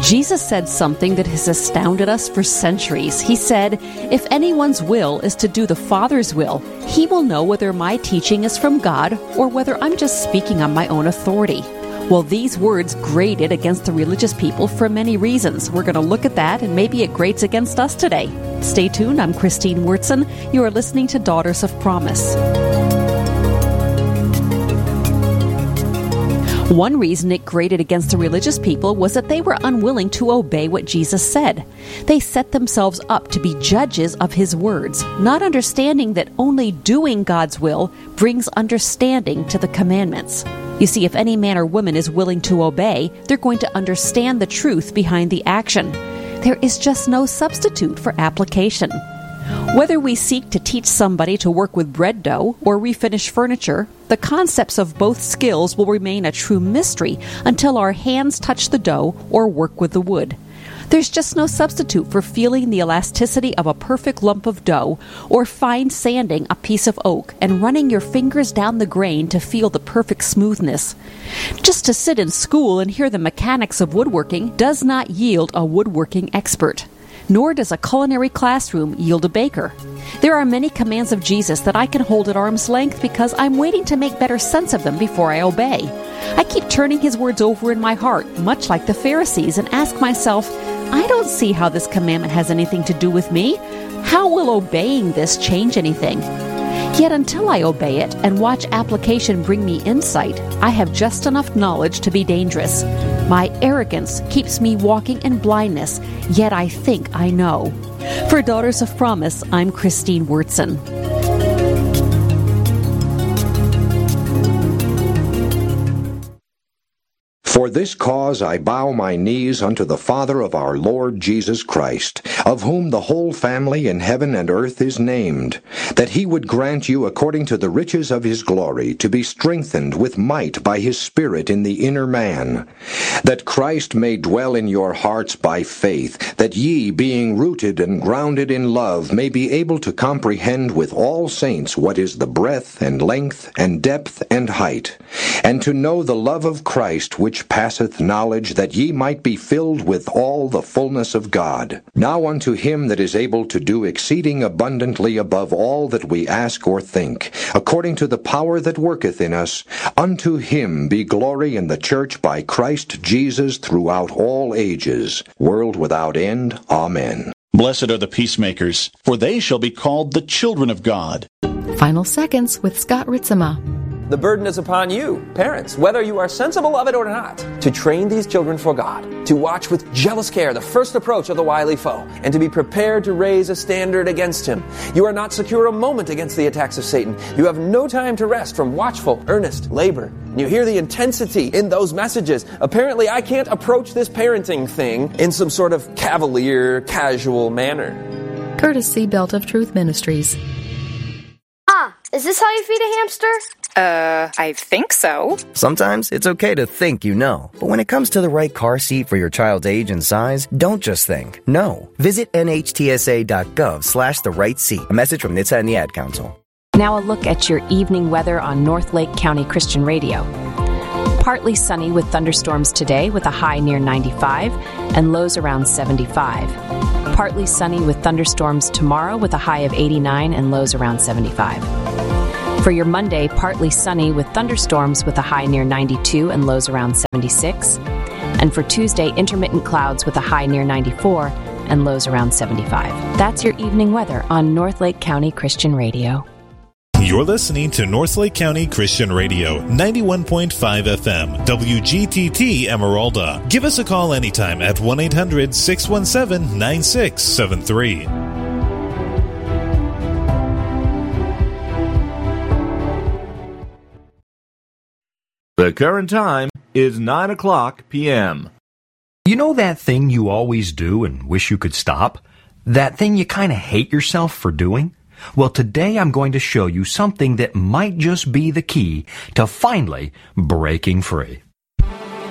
Jesus said something that has astounded us for centuries. He said, "If anyone's will is to do the Father's will, he will know whether my teaching is from God or whether I'm just speaking on my own authority." Well, these words grated against the religious people for many reasons. We're going to look at that, and maybe it grates against us today. Stay tuned. I'm Christine Wurtzen. You are listening to Daughters of Promise. One reason it grated against the religious people was that they were unwilling to obey what Jesus said. They set themselves up to be judges of his words, not understanding that only doing God's will brings understanding to the commandments. You see, if any man or woman is willing to obey, they're going to understand the truth behind the action. There is just no substitute for application. Whether we seek to teach somebody to work with bread dough or refinish furniture, the concepts of both skills will remain a true mystery until our hands touch the dough or work with the wood. There's just no substitute for feeling the elasticity of a perfect lump of dough or fine sanding a piece of oak and running your fingers down the grain to feel the perfect smoothness. Just to sit in school and hear the mechanics of woodworking does not yield a woodworking expert. Nor does a culinary classroom yield a baker. There are many commands of Jesus that I can hold at arm's length because I'm waiting to make better sense of them before I obey. I keep turning his words over in my heart, much like the Pharisees, and ask myself, I don't see how this commandment has anything to do with me. How will obeying this change anything? Yet until I obey it and watch application bring me insight, I have just enough knowledge to be dangerous. My arrogance keeps me walking in blindness, yet I think I know. For Daughters of Promise, I'm Christine Wurtzen. For this cause I bow my knees unto the Father of our Lord Jesus Christ, of whom the whole family in heaven and earth is named, that he would grant you according to the riches of his glory to be strengthened with might by his Spirit in the inner man, that Christ may dwell in your hearts by faith, that ye, being rooted and grounded in love, may be able to comprehend with all saints what is the breadth and length and depth and height, and to know the love of Christ which passeth knowledge, that ye might be filled with all the fullness of God. Now unto him that is able to do exceeding abundantly above all that we ask or think, according to the power that worketh in us, unto him be glory in the church by Christ Jesus throughout all ages, world without end. Amen. Blessed are the peacemakers, for they shall be called the children of God. Final Seconds with Scott Ritzema. The burden is upon you, parents, whether you are sensible of it or not, to train these children for God, to watch with jealous care the first approach of the wily foe, and to be prepared to raise a standard against him. You are not secure a moment against the attacks of Satan. You have no time to rest from watchful, earnest labor. And you hear the intensity in those messages. Apparently, I can't approach this parenting thing in some sort of cavalier, casual manner. Courtesy Belt of Truth Ministries. Is this how you feed a hamster? I think so. Sometimes it's okay to think you know, but when it comes to the right car seat for your child's age and size, don't just think. No. Visit nhtsa.gov/the right seat. A message from NHTSA and the Ad Council. Now a look at your evening weather on North Lake County Christian Radio. Partly sunny with thunderstorms today with a high near 95 and lows around 75. Partly sunny with thunderstorms tomorrow with a high of 89 and lows around 75. For your Monday, partly sunny with thunderstorms with a high near 92 and lows around 76. And for Tuesday, intermittent clouds with a high near 94 and lows around 75. That's your evening weather on North Lake County Christian Radio. You're listening to North Lake County Christian Radio, 91.5 FM, WGTT Emeralda. Give us a call anytime at 1-800-617-9673. The current time is 9 o'clock p.m. You know that thing you always do and wish you could stop? That thing you kind of hate yourself for doing? Well, today I'm going to show you something that might just be the key to finally breaking free.